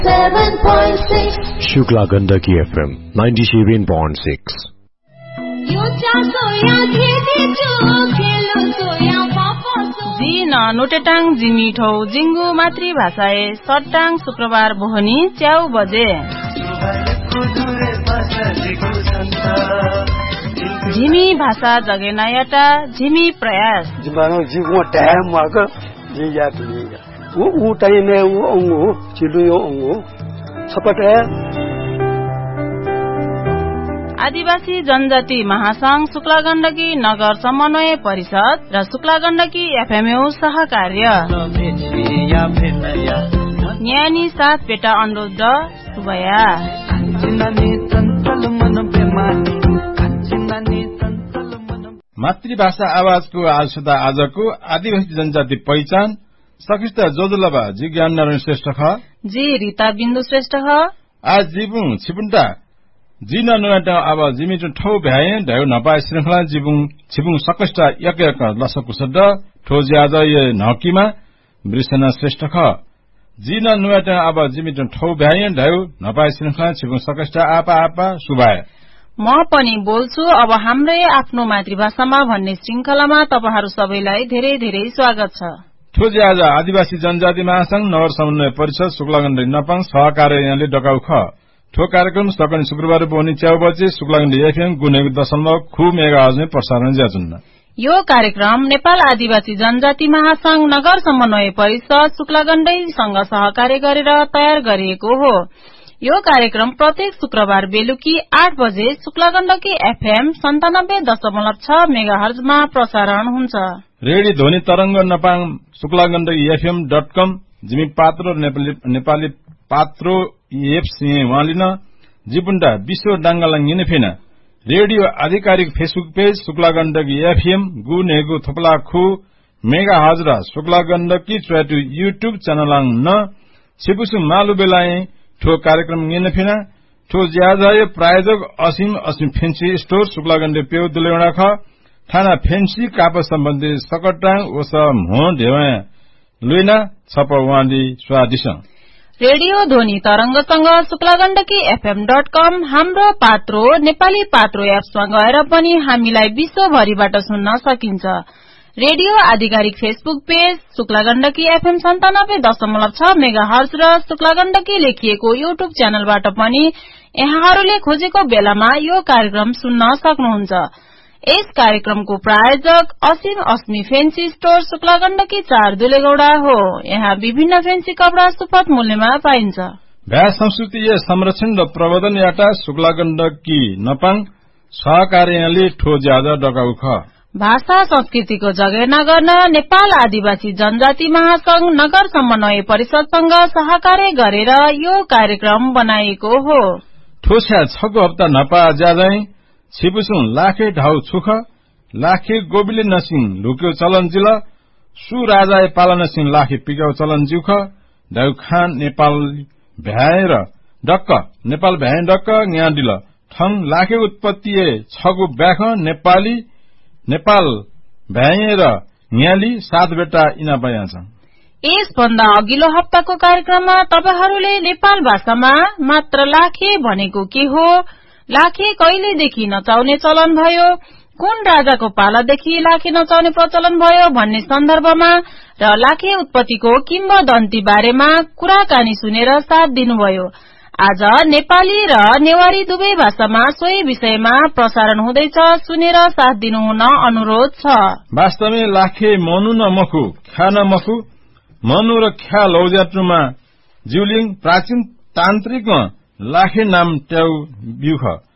7.6 Shukla Gandaki FM 97.6 जी नोटेटाङ जिमिठौ जिंगु मातृभाषाए सट्टाङ शुक्रबार बोहनी च्याउ बजे झिमी भाषा जगेनायाटा झिमी प्रयास जिमानो जिगो टाइम माग जिया दुनिया उ टाइम में उ अंगो चिलुयो अंगो छपटे आदिवासी जनजाति महासंघ शुक्ला गण्डकी नगर समन्वय परिषद र शुक्ला गण्डकी एफएमयू सहकार्य न्यानी साथ पेटा अनुरोध सुबया मातृभाषा आवाजको आशुदा आजको आदिवासी जनजाति पहिचान सकिष्ट जोजुलबा जी ज्ञान नारायण श्रेष्ठ ख जी रीता बिन्दु श्रेष्ठ ख आज जिबुङ छिपुन्टा जी ननुटा अब जिमिटो ठौ भ्याए ढाउ नपाए श्रृंखला छिपुङ सकिष्ट एक लसकु सड्ड ठोजी आज नकिमा वृषना श्रेष्ठ ख जी ननुटा अब जिमिटो ठौ भ्याए ढाउ नपाए श्रृंखला छिपुङ सकिष्ट आपा सुबाय म पनि बोल्छु अब हाम्रै आफ्नो मातृभाषामा भन्ने श्रृंखलामा तपाईहरु सबैलाई धेरै धेरै स्वागत छ। ठोजी आज आदिवासी जनजाति महासंघ नगर समन्वय परिषद शुक्ला गण्डकी नपाङ सहकार्यालयले डकाउ ख ठो कार्यक्रम सकनी शुक्रबार बोनी च्याउ बजे शुक्ला गण्डकी एफएम गुनेको दशमलव खु मेगाहर्जमा प्रसारण ज्याचुन्न। यो कार्यक्रम नेपाल आदिवासी जनजाति महासंघ नगर समन्वय परिषद शुक्ला गण्डकीसँग सहकार्य गरेर तयार गरिएको हो। यो कार्यक्रम प्रत्येक शुक्रबार बेलुकी 8 बजे शुक्ला गण्डकी एफएम 97.6 मेगाहर्जमा प्रसारण हुन्छ। रेडियो ध्वनि तरंग नपाङ शुक्ला गण्डकी fm.com जिमी पात्रो नेपाली पात्रो एफसी वालिन जिपुन्डा विश्व डांगालाङ निनेफेना रेडियो आधिकारिक Facebook page Shukla Gandaki FM गुनेगु थोपला खु मेगा हजरा शुक्ला गण्डकी ट्रेटु युट्युब च्यानलाङ न छिपुसु मालु बेलाए ठो कार्यक्रम निनेफेना ठो ज्याजाय प्रायोजक असीम फेन्सी स्टोर शुक्ला गण्डकी पेउ दुलेउडा ख थाना फेन्सी काप सम्बन्धी सकटाङ ओस हो ढेवा लुइना छप वाली स्वादिस रेडियो ध्वनि तरंगसँग शुक्ला गण्डकी fm.com हाम्रो पात्रो नेपाली पात्रो एप्समा गएर पनि हामीलाई विश्वभरिबाट सुन्न सकिन्छ। रेडियो आधिकारिक Facebook page Shukla Gandaki FM 97.6 megahertz र शुक्ला गण्डकी लेखिएको युट्युब च्यानलबाट पनि यहाँहरूले खोजेको बेलामा यो कार्यक्रम सुन्न सक्नुहुन्छ। यस कार्यक्रमको प्रायोजक असीम फेन्सी स्टोर शुक्ला गण्डकी 4 दुलेगौडा हो। यहाँ विभिन्न फेन्सी कपड़ा सुपथ मूल्यमा पाइन्छ। भ्या संस्कृति संरक्षण र प्रवर्धन याटा शुक्ला गण्डकी नपाङ सहकार्यालयले ठो ज्यादा डकाउ ख भाषा संस्कृतिको जगेर्ना गर्न नेपाल आदिवासी जनजाति महासंघ नगर समन्वय परिषदसँग सहकार्य गरेर यो कार्यक्रम बनाइएको हो। ठोस्या 6 हप्ता नपा ज्यादै छिपुसुङ लाखे ढाउ छुख लाखे गोबिले नसिङ लुक्यो चलन जिल सु राजाए पालन सिंह लाखे पिगाउ चलन जिउख ढाउ खान नेपाल भ्याएर डक्क नेपाल भ्याए डक्क न्याडिल ठङ लाखे उत्पत्ति छगु ब्याख नेपाली नेपाल भ्याएर न्याली 7 बेटा इना बया छ। यसभन्दा अघिल्लो हप्ताको कार्यक्रममा तपाईहरुले नेपाल भाषामा मात्र लाखे भनेको के हो, लाखे कहिलेदेखि नचाउने चलन भयो, कुन राजाको पालादेखि लाखे नचाउने प्रचलन भयो भन्ने सन्दर्भमा र लाखे उत्पत्तिको किम्वदन्ती बारेमा कुराकानी सुनेर साथ दिनुभयो। आज नेपाली र नेवारी दुवै भाषामा सोही विषयमा प्रसारण हुँदैछ, सुनेर साथ दिनुहुन अनुरोध छ। वास्तवमै लाखे मनु न मखु ख्या न मखु मनु र ख्या लौजाट्रुमा जिउलिङ प्राचीन तान्त्रिकमा लाखे नाम ट्याउ बिउख